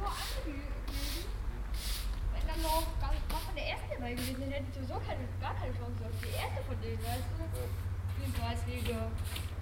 noch angegeben. Wenn dann noch was von der ersten dabei gewesen, dann hätte ich sowieso gar keine Chance auf die erste von denen, weißt du? Die Preisliga.